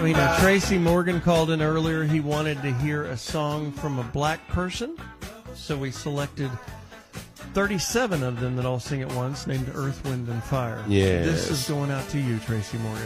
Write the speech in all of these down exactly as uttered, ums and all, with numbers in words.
You know, Tracy Morgan called in earlier. He wanted to hear a song from a black person, so we selected thirty-seven of them that all sing at once, named Earth, Wind, and Fire. Yes. This is going out to you, Tracy Morgan.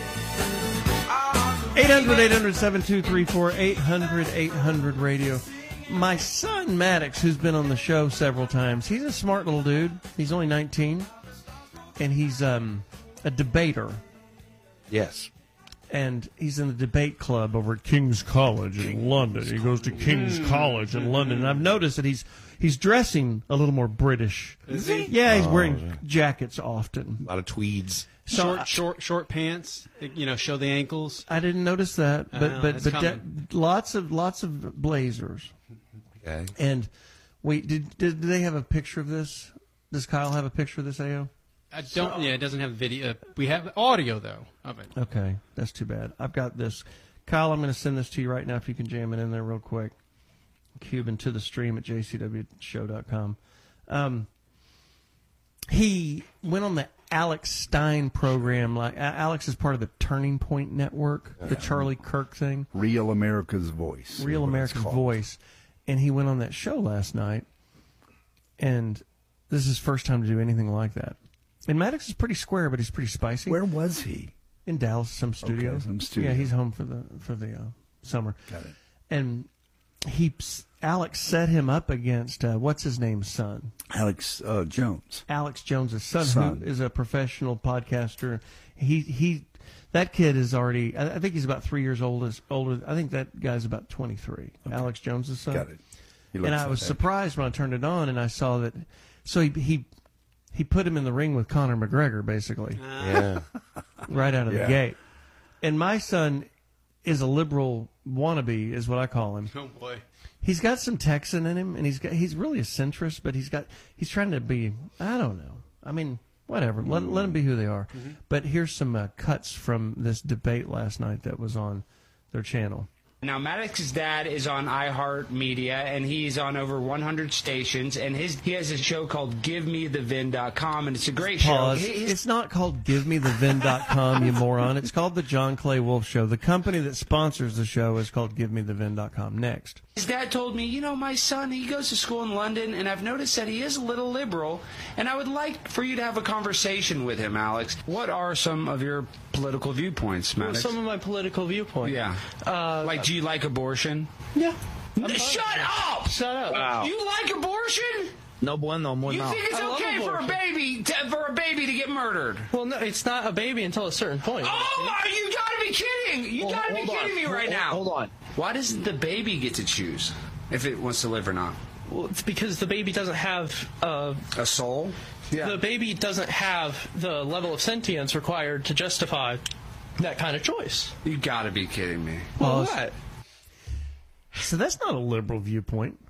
eight hundred, eight hundred, seven two three four, eight hundred, eight hundred radio. My son, Maddox, who's been on the show several times, he's a smart little dude. He's only nineteen, and he's um, a debater. Yes. And he's in the debate club over at King's College in London. He goes to King's College in London. And I've noticed that he's he's dressing a little more British. Is he? Yeah, he's Oh, wearing yeah. jackets often. A lot of tweeds. So short, I- short, short pants. You know, show the ankles. I didn't notice that, but Uh, but it's but coming. de- lots of lots of blazers. Okay. And wait, did did they have a picture of this? Does Kyle have a picture of this, A O? I don't. Yeah, it doesn't have video. Uh, we have audio though of it. Okay, that's too bad. I've got this. Kyle, I'm going to send this to you right now if you can jam it in there real quick. Cuban to the stream at j c w show dot com. Um, he went on the Alex Stein program. Like A- Alex is part of the Turning Point Network, the Charlie Kirk thing. Real America's Voice. Real is what it's America's called. Voice. And he went on that show last night, and this is his first time to do anything like that. And Maddox is pretty square, but he's pretty spicy. Where was he? In Dallas, some studio. Okay, some studio. Yeah, he's home for the for the uh, summer. Got it. And he, Alex set him up against uh, what's his name's son, Alex uh, Jones. Alex Jones' son, Son. who is a professional podcaster. He he, that kid is already. I, I think he's about three years old. Is older. I think that guy's about twenty-three. Alex Jones' son. Got it. He And looks I like was that. surprised when I turned it on and I saw that. So he he he put him in the ring with Conor McGregor, basically. Yeah. Right out of Yeah. the gate. And my son is a liberal wannabe, is what I call him. Oh boy. He's got some Texan in him, and he's got he's really a centrist, but he's got he's trying to be, I don't know. I mean, whatever. Let let them be who they are. Mm-hmm. But here's some uh, cuts from this debate last night that was on their channel. Now, Maddox's dad is on iHeartMedia, and he's on over one hundred stations, and his he has a show called Give Me The Vin dot com, and it's a great Pause. show. His- It's not called Give Me The Vin dot com, you moron. It's called The John Clay Wolf Show. The company that sponsors the show is called Give Me The Vin dot com. Next. His dad told me, you know, my son, he goes to school in London, and I've noticed that he is a little liberal, and I would like for you to have a conversation with him, Alex. What are some of your political viewpoints, Maddox? Some of my political viewpoints. yeah. Uh, like, do you like abortion? yeah. Shut up! Shut up. Wow. You like abortion? No bueno, muy You no. think it's I love okay for a abortion. baby to, for a baby to get murdered? Well, no, it's not a baby until a certain point. Oh my! You gotta be kidding! You Hold- gotta be hold on. kidding me right Hold- now. Hold on. Why doesn't the baby get to choose if it wants to live or not? Well, it's because the baby doesn't have uh, A soul? the baby doesn't have the level of sentience required to justify that kind of choice. You gotta be kidding me. Well, Pause. what? So that's not a liberal viewpoint.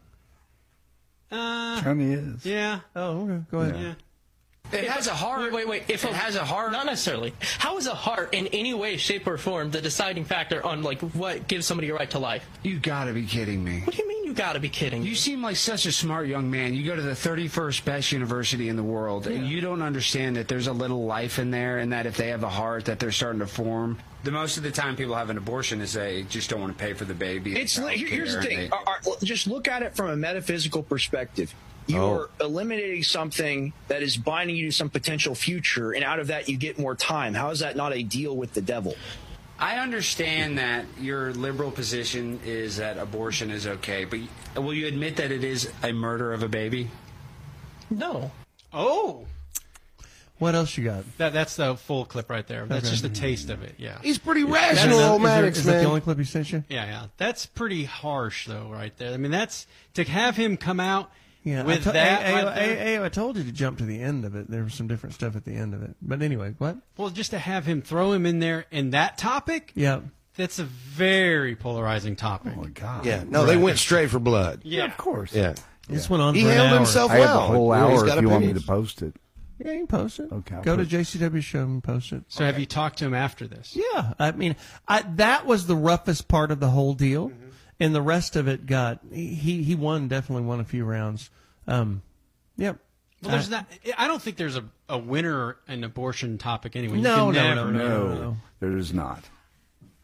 Uh, Kind of is. yeah. Oh, okay. Go ahead. Yeah. It has a heart. Wait, wait, wait. If it has a heart. Not necessarily. How is a heart in any way, shape, or form the deciding factor on like what gives somebody a right to life? You gotta be kidding me. What do you mean you gotta be kidding? You seem like such a smart young man. You go to the thirty-first best university in the world, and you don't understand that there's a little life in there, and that if they have a heart, that they're starting to form. The most of the time people have an abortion is they just don't want to pay for the baby. It's Child like, here- here's the care, thing. and Are- are- just look at it from a metaphysical perspective. You're eliminating something that is binding you to some potential future, and out of that you get more time. How is that not a deal with the devil? I understand that your liberal position is that abortion is okay, but will you admit that it is a murder of a baby? no. Oh, What else you got? that that's the full clip right there. That's Okay. just a taste of it. Yeah. He's pretty Is rational, that- old is there- Maddox, is that man. the only clip you sent you? Yeah, yeah. That's pretty harsh, though, right there. I mean, that's to have him come out Yeah, with I to- that. A- A- right there. A- A- I told you to jump to the end of it. There was some different stuff at the end of it. But anyway, what? Well, just to have him throw him in there in that topic, Yeah. that's a very polarizing topic. Oh, my God. Yeah. No, they went straight for blood. Yeah, Of course. Yeah. This went on He for an handled hour. himself I have well. the whole You know, he's hour got if you want me to opinions. post it. Yeah, you can post it. Okay, I'll Go to put it. J C W Show and post it. So have you talked to him after this? Yeah, I mean, I, that was the roughest part of the whole deal, Mm-hmm. and the rest of it got he he won definitely won a few rounds. Um, yep. Well, there's not. I don't think there's a, a winner in abortion topic anyway. You No, can no, never- no, no, No, no, no. there is not.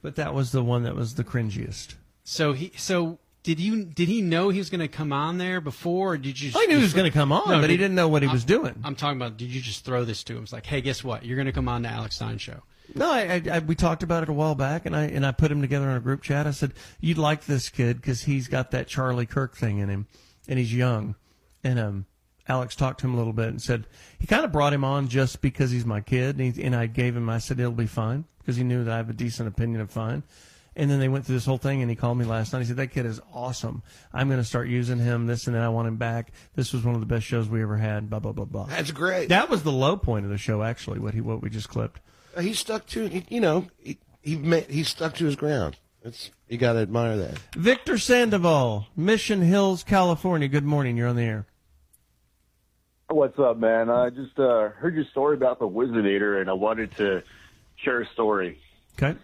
But that was the one that was the cringiest. So he so did you did he know he was going to come on there before, or did you? I knew he was going to come on, No, but he did- didn't know what he I'm- was doing. I'm talking about. Did you just throw this to him? It's like, hey, guess what? You're going to come on the Alex Stein show. No, I, I, I, we talked about it a while back, and I and I put him together in a group chat. I said, "You'd like this kid because he's got that Charlie Kirk thing in him, and he's young." And um, Alex talked to him a little bit and said he kind of brought him on just because he's my kid, and, he, and I gave him. I said it'll be fine because he knew that I have a decent opinion of fine. And then they went through this whole thing, and he called me last night. He said, that kid is awesome. I'm going to start using him, this and that. I want him back. This was one of the best shows we ever had, blah, blah, blah, blah. That's great. That was the low point of the show, actually, what he what we just clipped. He stuck to, he, you know, he he, made, he stuck to his ground. It's, you got to admire that. Victor Sandoval, Mission Hills, California. Good morning. You're on the air. What's up, man? I just uh, heard your story about the Wizardator, and I wanted to share a story. Okay.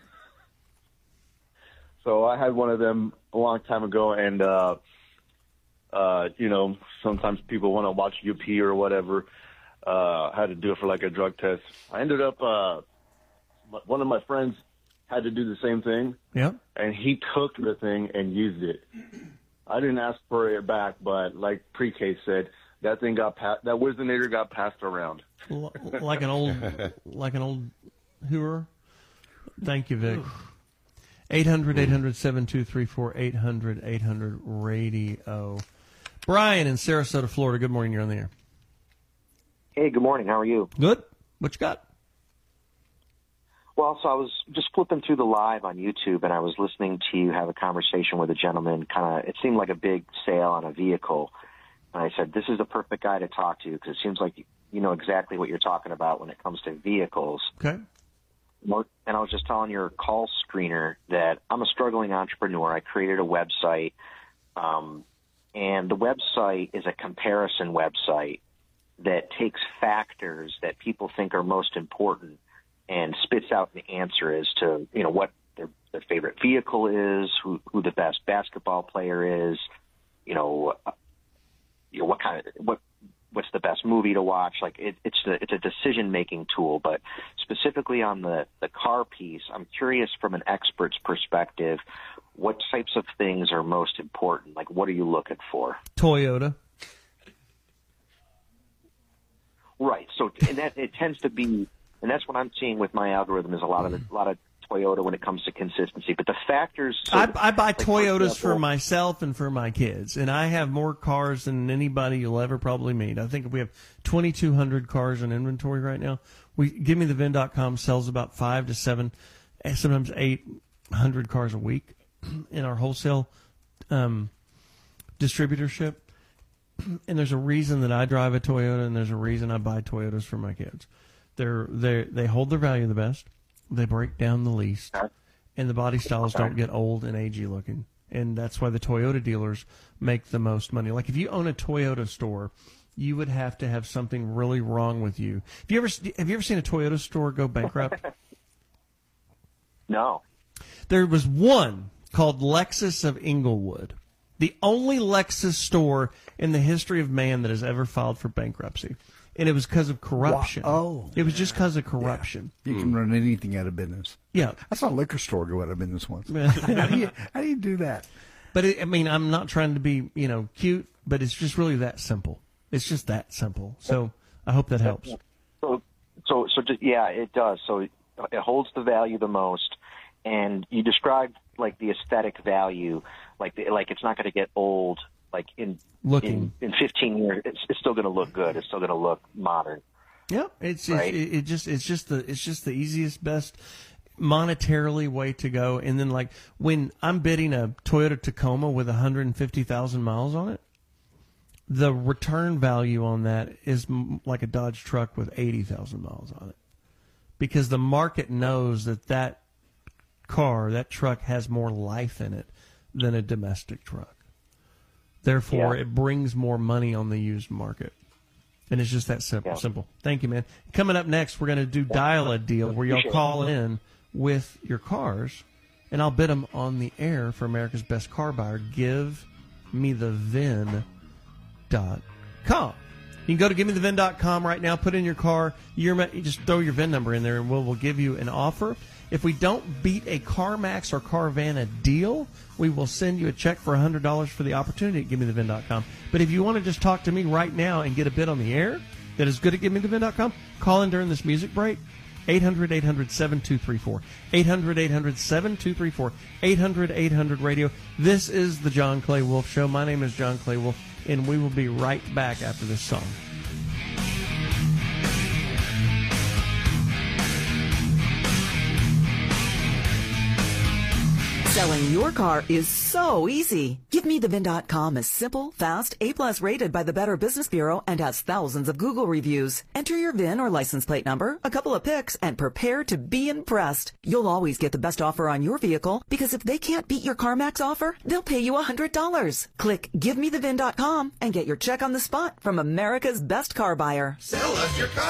So I had one of them a long time ago, and, uh, uh, you know, sometimes people want to watch U P or whatever. Uh, I had to do it for, like, a drug test. I ended up, uh, one of my friends had to do the same thing. Yeah. And he took the thing and used it. I didn't ask for it back, but like Pre-K said, that thing got pa- that Wizardator got passed around. L- like an old, like an old hooer. Thank you, Vic. eight hundred, eight hundred, seven two three four, eight hundred, eight hundred, radio. Brian in Sarasota, Florida. Good morning. You're on the air. Hey, good morning. How are you? Good. What you got? Well, so I was just flipping through the live on YouTube, and I was listening to you have a conversation with a gentleman. Kind of, it seemed like a big sale on a vehicle. And I said, this is the perfect guy to talk to because it seems like you know exactly what you're talking about when it comes to vehicles. Okay. And I was just telling your call screener that I'm a struggling entrepreneur. I created a website, um, and the website is a comparison website that takes factors that people think are most important and spits out an answer as to, you know, what their, their favorite vehicle is, who, who the best basketball player is, you know, uh, you know, what kind of, what, what's the best movie to watch. Like it, it's a, it's a decision-making tool, but specifically on the, the car piece, I'm curious from an expert's perspective, what types of things are most important? Like, what are you looking for? Toyota. Right. So and that it tends to be, and that's what I'm seeing with my algorithm is a lot of a lot of Toyota when it comes to consistency. But the factors. So, I, I buy like, Toyotas for, example, myself and for my kids, and I have more cars than anybody you'll ever probably meet. I think we have twenty-two hundred cars in inventory right now. We give me the vin dot com sells about five to seven, sometimes eight hundred cars a week in our wholesale um, distributorship. And there's a reason that I drive a Toyota, and there's a reason I buy Toyotas for my kids. They're they they hold their value the best. They break down the least, and the body styles don't get old and agey looking. And that's why the Toyota dealers make the most money. Like if you own a Toyota store, you would have to have something really wrong with you. Have you ever have you ever seen a Toyota store go bankrupt? No. There was one called Lexus of Inglewood, the only Lexus store in the history of man that has ever filed for bankruptcy. And it was because of corruption. Wow. Oh. It was just because of corruption. You can run anything out of business. Yeah. I saw a liquor store go out of business once. how, do you, how do you do that? But, it, I mean, I'm not trying to be, you know, cute, but it's just really that simple. It's just that simple. So I hope that helps. So, so, so just, yeah, it does. So it holds the value the most. And you described, like, the aesthetic value, like, the, like it's not going to get old. Like in Looking. in, in fifteen years, it's, it's still going to look good. It's still going to look modern. Yeah, it's Right? it's it, it just it's just the it's just the easiest, best monetarily way to go. And then like when I'm bidding a Toyota Tacoma with one hundred fifty thousand miles on it, the return value on that is m- like a Dodge truck with eighty thousand miles on it, because the market knows that that car, that truck has more life in it than a domestic truck. Therefore, Yeah. it brings more money on the used market. And it's just that simple. Yeah. Simple. Thank you, man. Coming up next, we're going to do Dial a Deal, where y'all Appreciate it. call in with your cars, and I'll bid them on the air for America's Best Car Buyer. Give me the vin dot com. You can go to give me the vin dot com right now, put in your car, your, you just throw your V I N number in there, and we'll, we'll give you an offer. If we don't beat a CarMax or Carvana deal, we will send you a check for one hundred dollars for the opportunity at give me the vin dot com. But if you want to just talk to me right now and get a bid on the air that is good at give me the vin dot com, call in during this music break. eight hundred, eight hundred, seven two three four. eight hundred, eight hundred, seven two three four. eight hundred, eight hundred radio. This is the John Clay Wolf Show. My name is John Clay Wolf, and we will be right back after this song. Selling your car is so easy. give me the vin dot com is simple, fast, A-plus rated by the Better Business Bureau, and has thousands of Google reviews. Enter your V I N or license plate number, a couple of pics, and prepare to be impressed. You'll always get the best offer on your vehicle, because if they can't beat your CarMax offer, they'll pay you one hundred dollars. Click give me the vin dot com and get your check on the spot from America's best car buyer. Sell us your car